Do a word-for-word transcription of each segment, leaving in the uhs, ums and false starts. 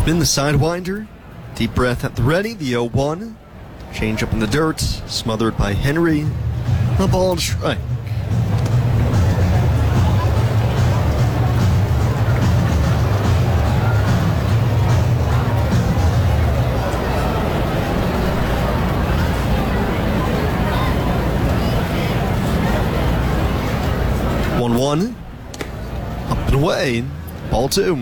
Hoffman, the sidewinder. Deep breath at the ready, the oh one. Change up in the dirt, smothered by Henry. The ball to strike. one one. Up and away. Ball two.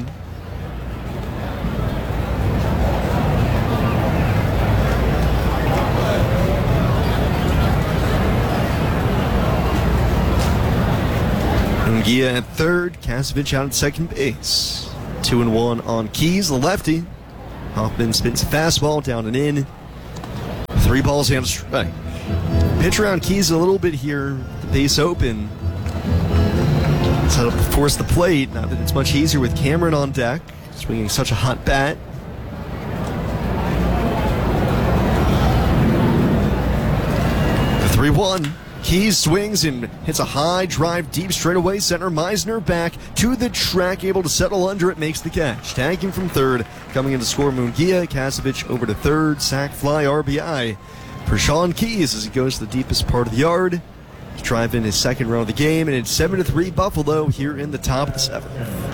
Munguia at third, Kasevich out at second base. Two and one on Keys, the lefty. Hoffman spins a fastball down and in. Three balls and a strike. Pitch around Keys a little bit here, the base open. Set up to force the plate. Not that it's much easier with Cameron on deck, swinging such a hot bat. The three one. Keys swings and hits a high drive deep straightaway center. Meisner back to the track, able to settle under it, makes the catch. Tagging from third, coming in to score Munguia. Kasevich over to third, sac fly R B I for Sean Keys as he goes to the deepest part of the yard to drive in his second run of the game, and it's seven to three Buffalo here in the top of the seventh.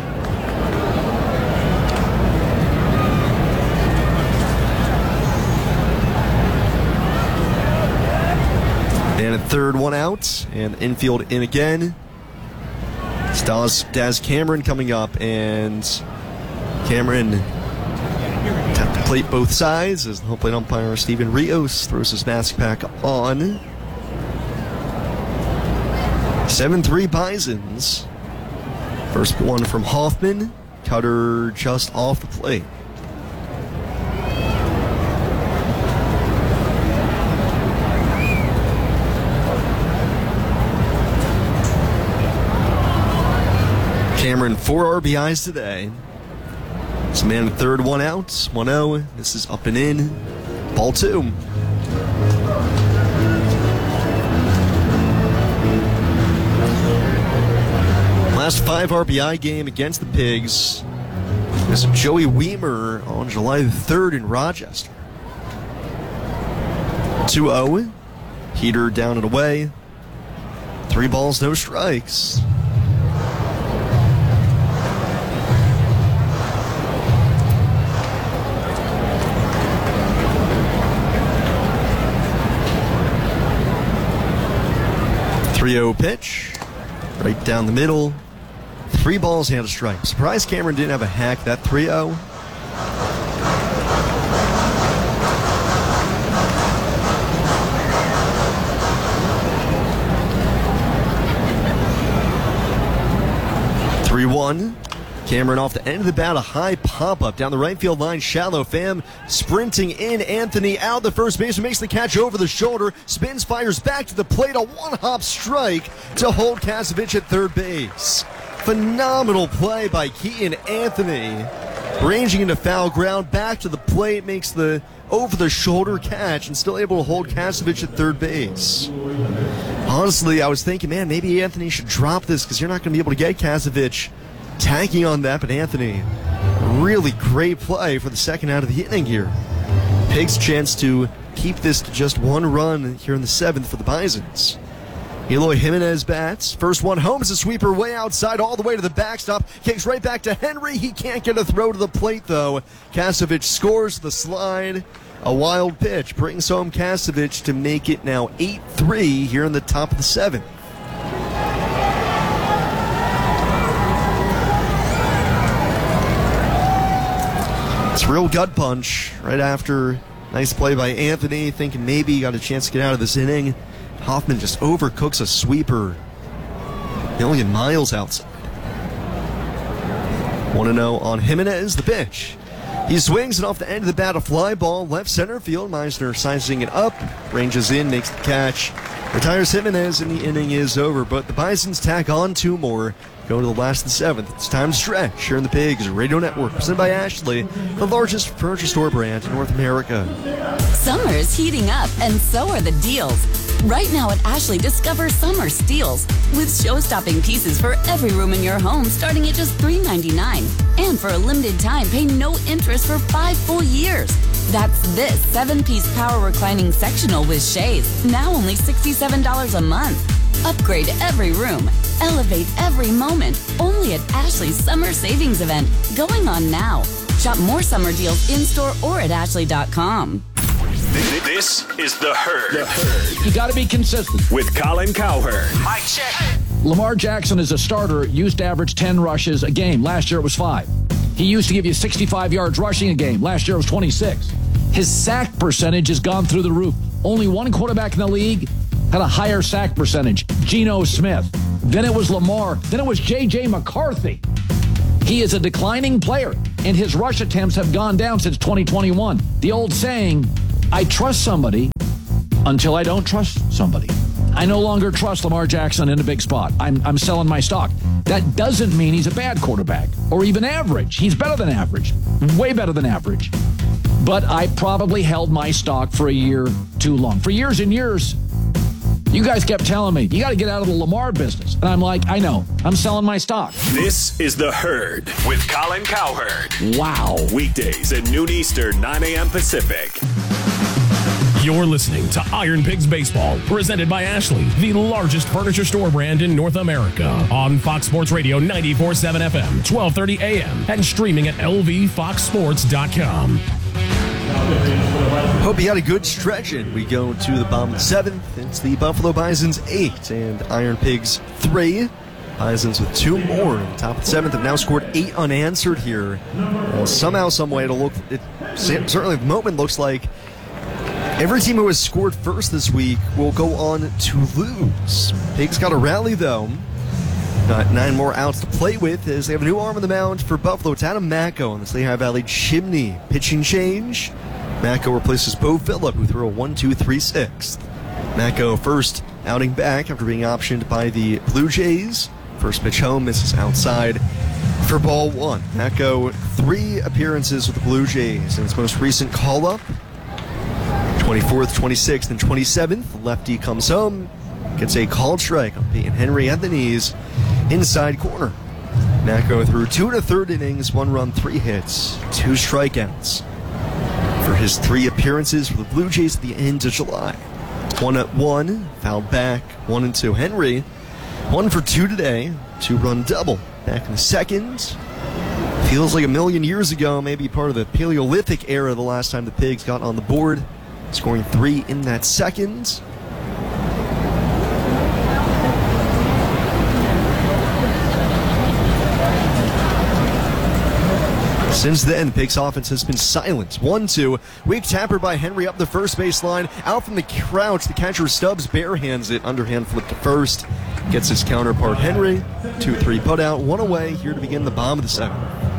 And at third, one out, and infield in again. It's Daz, Daz Cameron coming up, and Cameron tapped the plate both sides as the home plate umpire Steven Rios throws his mask back on. seven three Bisons. First one from Hoffman, cutter just off the plate. Cameron, four R B Is today. It's a man at third, one out, one oh. This is up and in. Ball two. Last five R B I game against the Pigs is Joey Weimer on July the third in Rochester. two oh. Heater down and away. Three balls, no strikes. three oh pitch, right down the middle. Three balls and a strike. Surprised Cameron didn't have a hack that three oh. three one. Cameron off the end of the bat, a high pop-up down the right field line, shallow fam, sprinting in, Anthony out the first baseman, makes the catch over the shoulder, spins, fires back to the plate, a one-hop strike to hold Kasevich at third base. Phenomenal play by Keaton Anthony, ranging into foul ground, back to the plate, makes the over-the-shoulder catch, and still able to hold Kasevich at third base. Honestly, I was thinking, man, maybe Anthony should drop this because you're not going to be able to get Kasevich tagging on that, but Anthony, really great play for the second out of the inning here. Pigs' chance to keep this to just one run here in the seventh for the Bisons. Eloy Jimenez bats. First one home is a sweeper way outside all the way to the backstop. Kicks right back to Henry. He can't get a throw to the plate, though. Kasevich scores the slide. A wild pitch brings home Kasevich to make it now eight three here in the top of the seventh. It's a real gut punch right after nice play by Anthony, thinking maybe he got a chance to get out of this inning. Hoffman just overcooks a sweeper. Million miles outside. one oh on Jimenez, the pitch. He swings and off the end of the bat, a fly ball, left center field. Meisner sizing it up, ranges in, makes the catch. Retires Jimenez, and the inning is over. But the Bisons tack on two more. Go to the last of the seventh. It's time to stretch here in the Pigs Radio Network, presented by Ashley, the largest furniture store brand in North America. Summer's heating up, and so are the deals. Right now at Ashley, discover summer steals with show-stopping pieces for every room in your home starting at just three ninety-nine. And for a limited time, pay no interest for five full years. That's this seven-piece power reclining sectional with chaise, now only sixty-seven dollars a month. Upgrade every room, elevate every moment, only at Ashley's Summer Savings Event, going on now. Shop more summer deals in-store or at ashley dot com. This is The Herd. The Herd. You got to be consistent. With Colin Cowherd. Mic check. Lamar Jackson as a starter used to average ten rushes a game. Last year it was five. He used to give you sixty-five yards rushing a game. Last year it was twenty-six. His sack percentage has gone through the roof. Only one quarterback in the league had a higher sack percentage, Geno Smith. Then it was Lamar. Then it was J J. McCarthy. He is a declining player, and his rush attempts have gone down since twenty twenty-one. The old saying, I trust somebody until I don't trust somebody. I no longer trust Lamar Jackson in a big spot. I'm, I'm selling my stock. That doesn't mean he's a bad quarterback or even average. He's better than average, way better than average. But I probably held my stock for a year too long. For years and years, you guys kept telling me, you got to get out of the Lamar business. And I'm like, I know. I'm selling my stock. This is The Herd with Colin Cowherd. Wow. Weekdays at noon Eastern, nine a.m. Pacific. You're listening to Iron Pigs Baseball, presented by Ashley, the largest furniture store brand in North America. On Fox Sports Radio ninety-four point seven F M, twelve thirty A M, and streaming at L V fox sports dot com. Hope you had a good stretch in. We go to the bottom of the seventh. It's the Buffalo Bisons eight and Iron Pigs three. Bisons with two more. On the top of the seventh have now scored eight unanswered here. Uh, somehow, some way, it'll look. It certainly at the moment looks like every team who has scored first this week will go on to lose. Pigs got a rally though. Got nine more outs to play with as they have a new arm on the mound for Buffalo. It's Adam Macko on this Lehigh Valley Chimney pitching change. Macko replaces Bo Phillip, who threw a one two three sixth. Macko first outing back after being optioned by the Blue Jays. First pitch home, misses outside for ball one. Macko, three appearances with the Blue Jays in his most recent call-up. twenty-fourth, twenty-sixth, and twenty-seventh. Lefty comes home, gets a called strike on Peyton Henry at the knees, inside corner. Macko threw two and a third innings, one run, three hits, two strikeouts for his three appearances for the Blue Jays at the end of July. One at one, fouled back, one and two. Henry, one for two today, two-run double. Back in the second. Feels like a million years ago, maybe part of the Paleolithic era, the last time the Pigs got on the board, scoring three in that second. Since then, Pigs offense has been silent. one two. Weak tapper by Henry up the first baseline. Out from the crouch, the catcher Stubbs barehands it. Underhand flip to first. Gets his counterpart Henry. two three put out. One away here to begin the bottom of the seventh.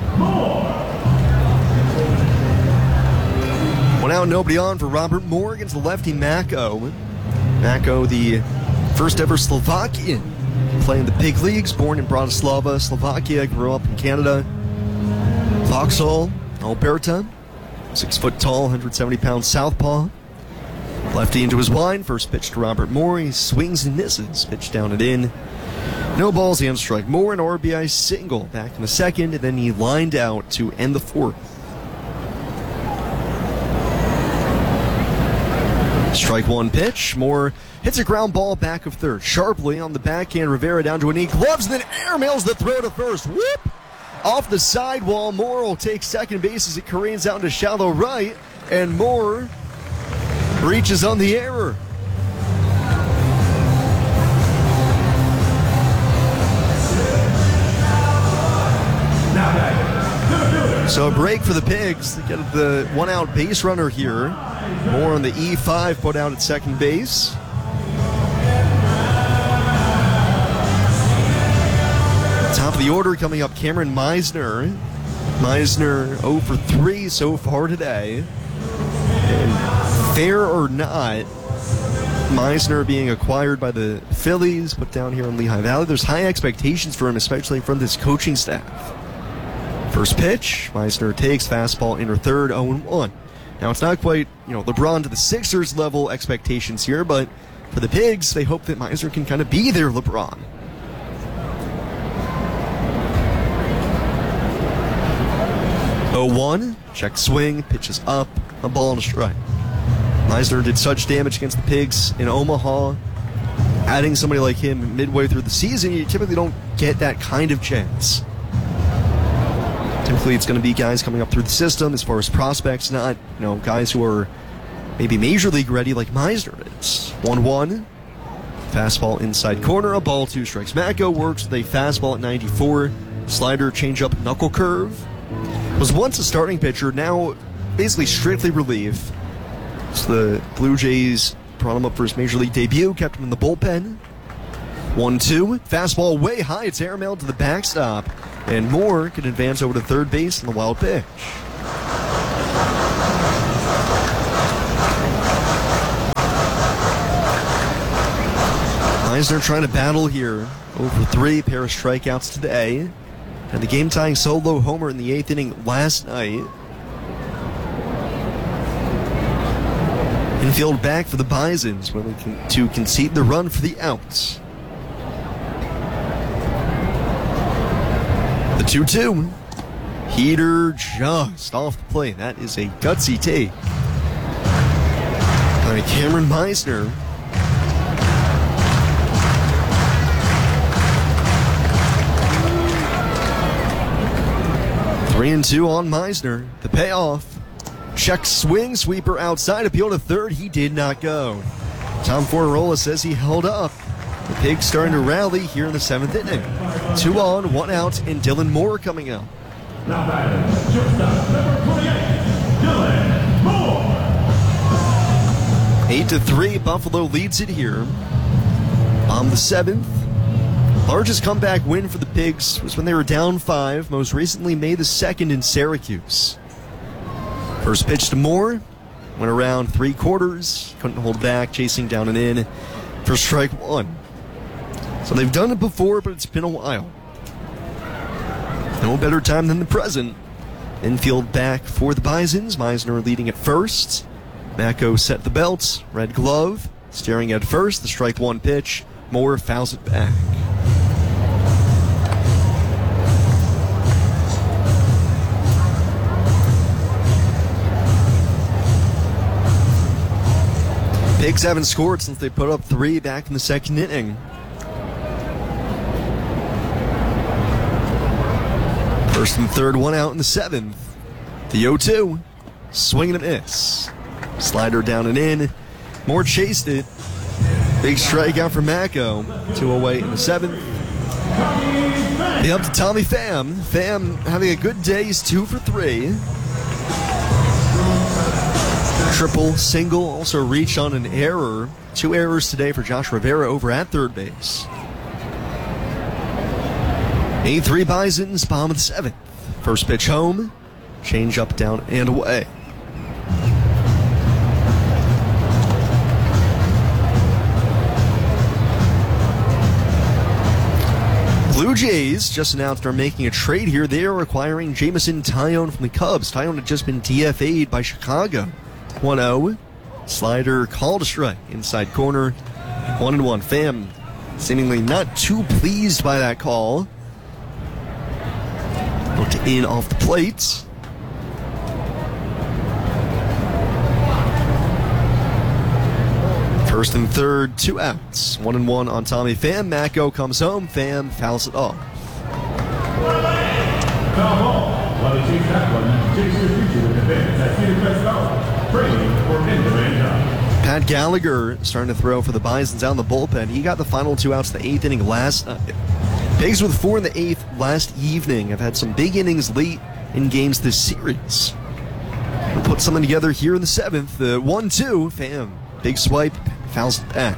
One out, nobody on for Robert Moore against the lefty Macko. Macko, the first ever Slovakian playing the big leagues. Born in Bratislava, Slovakia. Grew up in Canada. Vauxhall, Alberta, six foot tall, one hundred seventy pound southpaw. Lefty into his line, first pitch to Robert Moore. He swings and misses, pitch down and in. No balls, hand strike. Moore, an R B I single back in the second, and then he lined out to end the fourth. Strike one pitch. Moore hits a ground ball back of third. Sharply on the backhand, Rivera down to a knee. Gloves, and then airmails the throw to first. Whoop! Off the sidewall, Moore will take second base as it careens out into shallow right, and Moore reaches on the error. So a break for the Pigs. They get the one-out base runner here. Moore on the E five put out at second base. Top of the order coming up, Cameron Meisner. Meisner oh for three so far today. And fair or not, Meisner being acquired by the Phillies, put down here in Lehigh Valley. There's high expectations for him, especially from this coaching staff. First pitch, Meisner takes, fastball inner third, oh and one. Now it's not quite, you know, LeBron to the Sixers level expectations here, but for the Pigs, they hope that Meisner can kind of be their LeBron. oh one, check swing, pitches up, a ball and a strike. Meisner did such damage against the Pigs in Omaha. Adding somebody like him midway through the season, you typically don't get that kind of chance. Typically, it's going to be guys coming up through the system as far as prospects, not, you know, guys who are maybe major league ready like Meisner is. one one. Fastball inside corner, a ball, two strikes. Matko works with a fastball at ninety-four. Slider, changeup, knuckle curve. Was once a starting pitcher, now basically strictly relief. So the Blue Jays brought him up for his major league debut, kept him in the bullpen. one two. Fastball way high, it's airmailed to the backstop. And Moore can advance over to third base in the wild pitch. Meisner trying to battle here. Over three, pair of strikeouts today. And the game-tying solo homer in the eighth inning last night. Infield back for the Bisons, willing to concede the run for the outs. The two two. Heater just off the plate. That is a gutsy take by Cameron Meisner. Three and two on Meisner. The payoff. Check swing, sweeper outside, appeal to third. He did not go. Tom Fornarola says he held up. The Pigs starting to rally here in the seventh inning. Two on, one out, and Dylan Moore coming up. Eight to three, Buffalo leads it here. On the seventh. Largest comeback win for the Pigs was when they were down five, most recently May the second in Syracuse. First pitch to Moore, went around three quarters, couldn't hold back, chasing down and in for strike one. So they've done it before, but it's been a while. No better time than the present. Infield back for the Bisons, Meisner leading at first. Matko set the belt, red glove, staring at first, the strike one pitch, Moore fouls it back. Pigs haven't scored since they put up three back in the second inning. First and third, one out in the seventh. The oh two. Swing and a miss. Slider down and in. Moore chased it. Big strikeout for Matko. two away in the seventh. The up to Tommy Pham. Pham having a good day. He's two for three. Triple, single, also reached on an error. Two errors today for Josh Rivera over at third base. eight three Bisons, bottom of the seventh. First pitch home, change up, down, and away. Blue Jays just announced they're making a trade here. They are acquiring Jameson Taillon from the Cubs. Taillon had just been D F A'd by Chicago. one oh. Slider called a strike. Inside corner. one and one. Pham seemingly not too pleased by that call. Looked in off the plate. First and third, two outs. One and one on Tommy Pham. Matko comes home. Pham fouls it off. Pat Gallagher starting to throw for the Bisons out in the bullpen. He got the final two outs in the eighth inning last night. Pigs with four in the eighth last evening have had some big innings late in games this series. We'll put something together here in the seventh. The one two, Pham. Big swipe, fouls it back.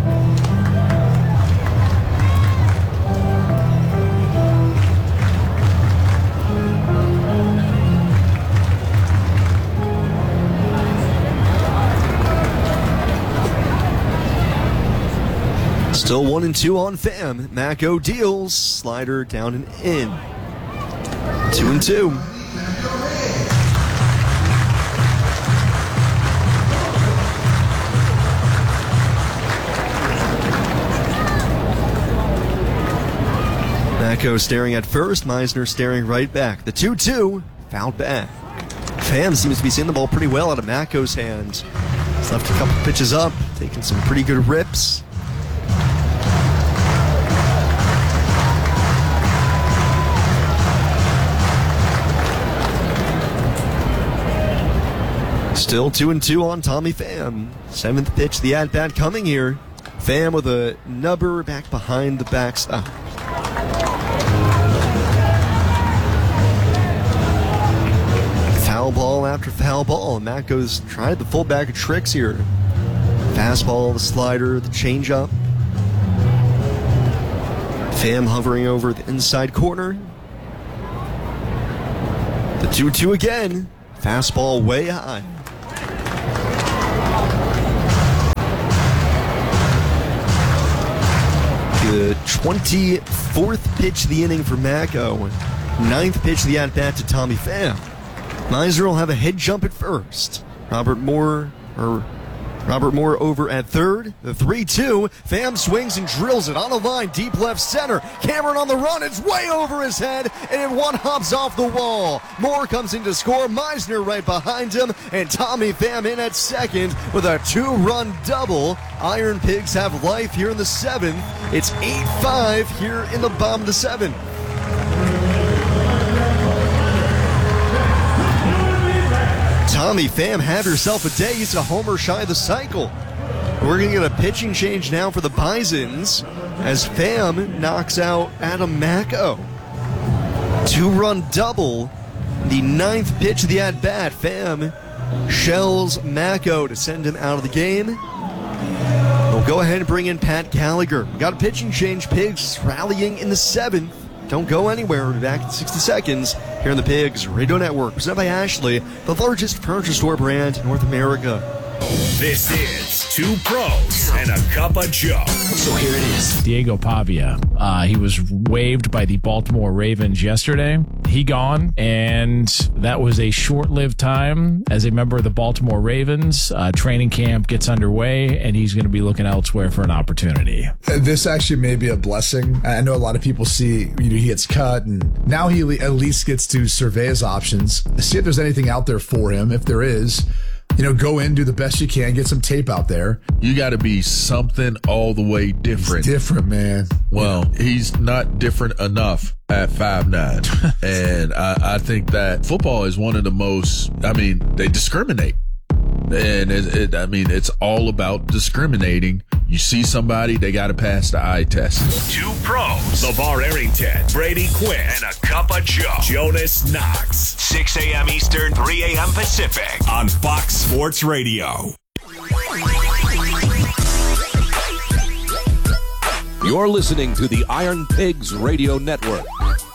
Still one and two on Pham. Matko deals. Slider down and in. Two and two. Macco staring at first, Meisner staring right back. The two two, fouled back. Pham seems to be seeing the ball pretty well out of Macco's hands. He's left a couple pitches up, taking some pretty good rips. Still two and two on Tommy Pham. Seventh pitch, the at-bat coming here. Pham with a nubber back behind the backstop. Foul ball after foul ball. Macco's tried the full bag of tricks here. Fastball, the slider, the changeup. Pham hovering over the inside corner. The two two again. Fastball way high. The twenty-fourth pitch of the inning for Macco. Ninth pitch of the at-bat to Tommy Pham. Meisner will have a head jump at first. Robert Moore, or Robert Moore over at third. The three two. Pham swings and drills it on a line deep left center. Cameron on the run. It's way over his head, and one hops off the wall. Moore comes in to score. Meisner right behind him, and Tommy Pham in at second with a two-run double. Iron Pigs have life here in the seventh. It's eight five here in the bottom of the seventh. Tommy Pham, have yourself a day. He's a homer shy of the cycle. We're going to get a pitching change now for the Bisons as Pham knocks out Adam Macco. Two-run double. The ninth pitch of the at-bat. Pham shells Macco to send him out of the game. We'll go ahead and bring in Pat Gallagher. We got a pitching change. Pigs rallying in the seventh. Don't go anywhere. We'll be back in sixty seconds here on the Pigs Radio Network, presented by Ashley, the largest furniture store brand in North America. This is Two Pros and a Cup of Joe. So here it is. Diego Pavia. Uh, he was waived by the Baltimore Ravens yesterday. He gone, and that was a short-lived time as a member of the Baltimore Ravens. Uh, training camp gets underway, and he's going to be looking elsewhere for an opportunity. This actually may be a blessing. I know a lot of people see, you know, he gets cut, and now he at least gets to survey his options, see if there's anything out there for him. If there is, you know, go in, do the best you can, get some tape out there. You got to be something all the way different. He's different, man. Well, yeah. He's not different enough at five nine. And I, I think that football is one of the most, I mean, they discriminate. And it, it, I mean, it's all about discriminating. You see somebody, they got to pass the eye test. Two Pros. LeVar Arrington, Brady Quinn, and a Cup of Joe. Jonas Knox. six a.m. Eastern, three a.m. Pacific on Fox Sports Radio. You're listening to the Iron Pigs Radio Network.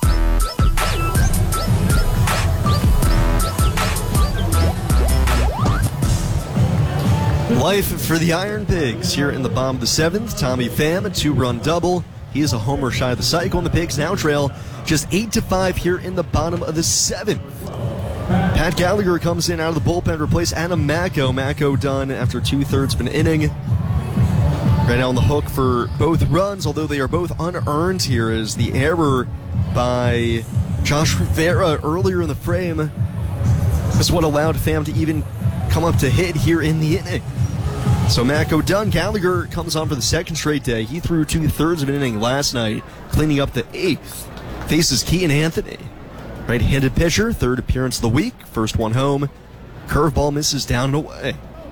Life for the Iron Pigs here in the bottom of the seventh. Tommy Pham, a two-run double. He is a homer shy of the cycle, and the Pigs now trail just eight to five here in the bottom of the seventh. Pat Gallagher comes in out of the bullpen to replace Adam Macco. Macco done after two-thirds of an inning. Right now on the hook for both runs, although they are both unearned here, as the error by Josh Rivera earlier in the frame is what allowed Pham to even come up to hit here in the inning. So Macco done. Gallagher comes on for the second straight day. He threw two-thirds of an inning last night, cleaning up the eighth. Faces Keaton Anthony. Right-handed pitcher, third appearance of the week, first one home. Curveball misses down and away.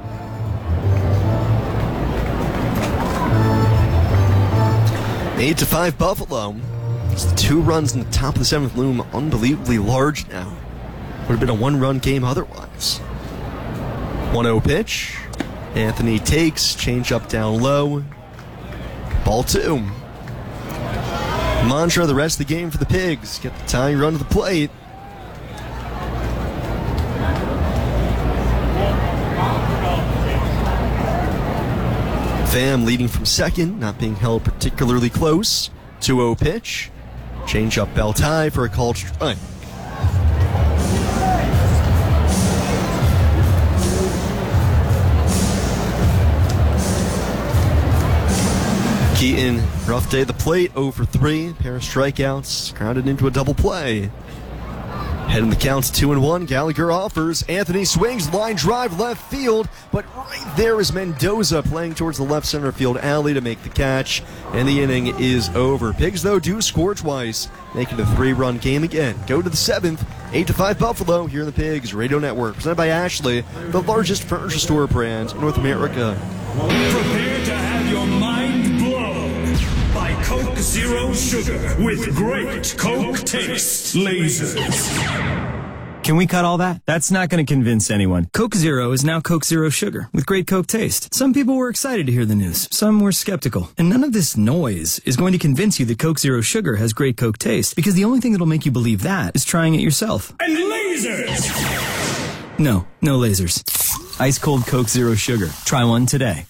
Eight to five Buffalo. It's the two runs in the top of the seventh loom unbelievably large now. Would have been a one-run game otherwise. one oh pitch. Anthony takes, change up down low. Ball two. Mantra the rest of the game for the Pigs. Get the tying run to the plate. Pham leading from second, not being held particularly close. two oh pitch. Change up bell tie for a called strike. Keaton, rough day at the plate, oh for three, pair of strikeouts, grounded into a double play. Heading the count two and one, Gallagher offers, Anthony swings, line drive left field, but right there is Mendoza playing towards the left center field alley to make the catch, and the inning is over. Pigs, though, do score twice, making it a three-run game again. Go to the seventh, eight to five Buffalo, here in the Pigs Radio Network, presented by Ashley, the largest furniture store brand in North America. Prepare to have your mind blown by Coke Zero Sugar with great Coke taste lasers. Can we cut all that? That's not going to convince anyone. Coke Zero is now Coke Zero Sugar with great Coke taste. Some people were excited to hear the news. Some were skeptical. And none of this noise is going to convince you that Coke Zero Sugar has great Coke taste, because the only thing that'll make you believe that is trying it yourself. And lasers! No, no lasers. Ice cold Coke Zero Sugar. Try one today.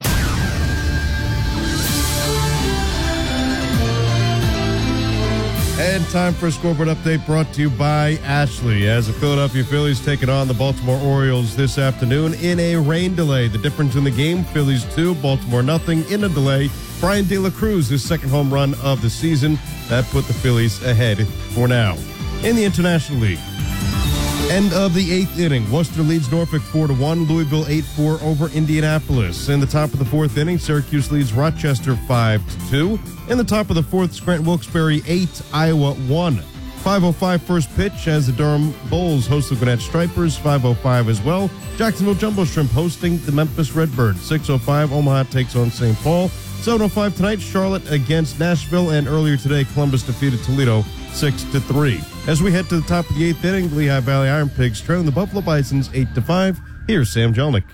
And time for a scoreboard update brought to you by Ashley. As the Philadelphia Phillies take it on the Baltimore Orioles this afternoon in a rain delay. The difference in the game, Phillies two, Baltimore nothing in a delay. Brian De La Cruz, his second home run of the season. That put the Phillies ahead for now. In the International League, end of the eighth inning, Worcester leads Norfolk four to one, Louisville eight four over Indianapolis. In the top of the fourth inning, Syracuse leads Rochester five to two. In the top of the fourth, Scranton Wilkes-Barre eight, Iowa one. five oh five first pitch as the Durham Bulls host the Gwinnett Stripers, five oh five as well. Jacksonville Jumbo Shrimp hosting the Memphis Redbirds, six oh five, Omaha takes on Saint Paul. seven oh five tonight, Charlotte against Nashville, and earlier today, Columbus defeated Toledo six to three. As we head to the top of the eighth inning, the Lehigh Valley Iron Pigs trailing the Buffalo Bisons eight to five. Here's Sam Jelnick.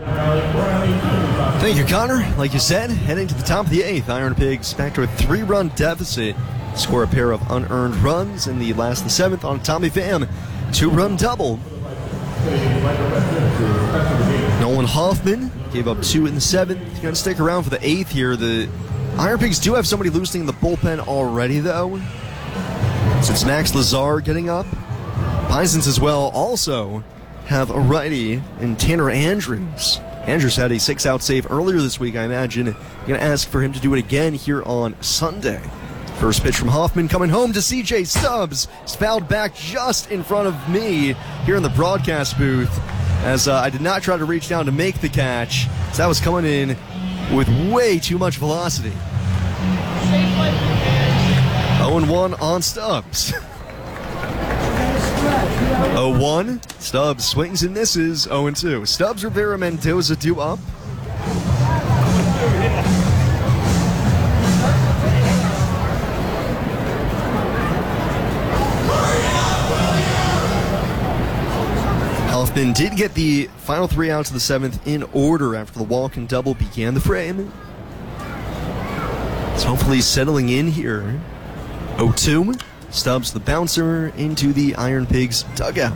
Thank you, Connor. Like you said, heading to the top of the eighth, Iron Pigs back to a three-run deficit. Score a pair of unearned runs in the last of the seventh on Tommy Pham. Two-run double. Nolan Hoffman gave up two in the seventh. He's going to stick around for the eighth here. The Iron Pigs do have somebody loosening the bullpen already, though. So it's Max Lazar getting up. Bisons as well also have a righty in Tanner Andrews. Andrews had a six-out save earlier this week. I imagine you're going to ask for him to do it again here on Sunday. First pitch from Hoffman coming home to C J Stubbs. He's fouled back just in front of me here in the broadcast booth, as uh, I did not try to reach down to make the catch, as that was coming in with way too much velocity. oh and one on Stubbs. oh one. Stubbs swings and misses. oh and two. Stubbs, Rivera, Mendoza due up. Hoffman did get the final three outs of the seventh in order after the walk and double began the frame. So hopefully settling in here. oh two. Stubbs the bouncer into the Iron Pigs dugout.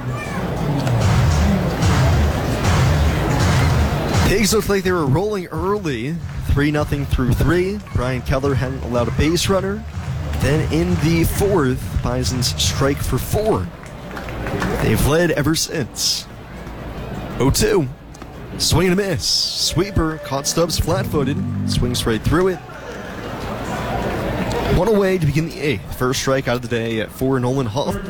Pigs looked like they were rolling early. three nothing through three. Brian Keller hadn't allowed a base runner. Then in the fourth, Bisons strike for four. They've led ever since. oh two. Swing and a miss. Sweeper caught Stubbs flat-footed. Swings right through it. One away to begin the eighth. First strike out of the day for Nolan Hoffman.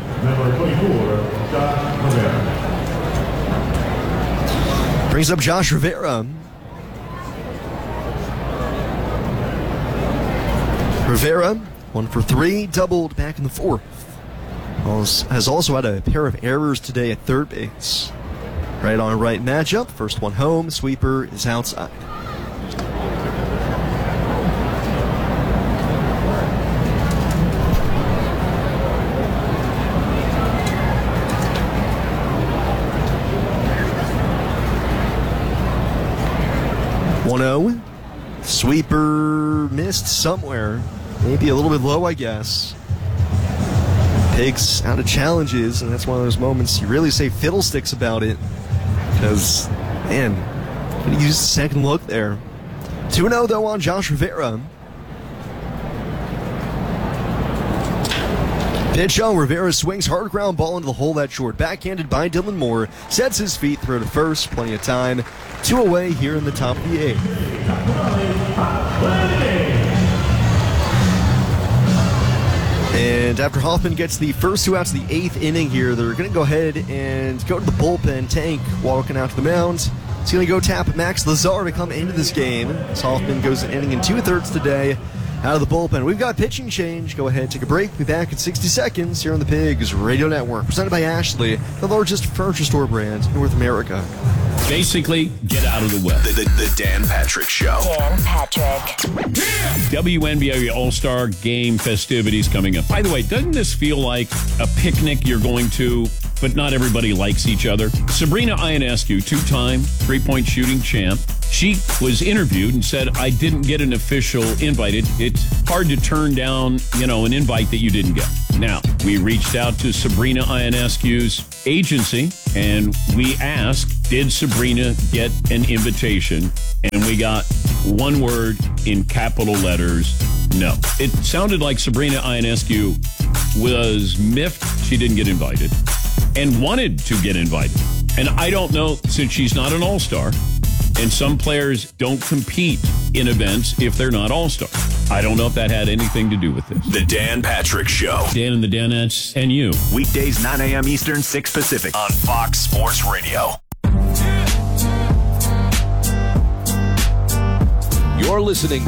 Brings up Josh Rivera. Rivera, one for three, doubled back in the fourth. Has also had a pair of errors today at third base. Right on right matchup. First one home. Sweeper is outside. one oh. Sweeper missed somewhere. Maybe a little bit low, I guess. Pigs out of challenges, and that's one of those moments you really say fiddlesticks about it. Because, man, could have used a second look there. two oh, though, on Josh Rivera. Pitch on, Rivera swings hard ground ball into the hole that short. Backhanded by Dylan Moore. Sets his feet, throw to first. Plenty of time. Two away here in the top of the eighth. And after Hoffman gets the first two outs of the eighth inning here, they're going to go ahead and go to the bullpen. Tank walking out to the mound. He's going to go tap Max Lazar to come into this game. As Hoffman goes an inning and two-thirds today out of the bullpen. We've got pitching change. Go ahead, take a break. Be back in sixty seconds here on the Pigs Radio Network. Presented by Ashley, the largest furniture store brand in North America. Basically, get out of the way. The, the, the Dan Patrick Show. Dan Patrick. W N B A All-Star Game festivities coming up. By the way, doesn't this feel like a picnic you're going to, but not everybody likes each other? Sabrina Ionescu, two-time three-point shooting champ, she was interviewed and said, I didn't get an official invite. It, it's hard to turn down, you know, an invite that you didn't get. Now, we reached out to Sabrina Ionescu's agency, and we asked, did Sabrina get an invitation? And we got one word in capital letters, no. It sounded like Sabrina Ionescu was miffed she didn't get invited and wanted to get invited. And I don't know, since she's not an all-star, and some players don't compete in events if they're not all-stars. I don't know if that had anything to do with this. The Dan Patrick Show. Dan and the Danettes and you. Weekdays, nine a.m. Eastern, six Pacific. On Fox Sports Radio. You're listening